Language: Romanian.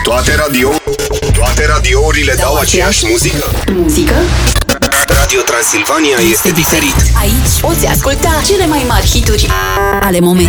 Toate radiourile dau aceeași muzică? Muzică? Radio Transilvania este diferit. Aici poți asculta cele mai mari hituri ale momentului.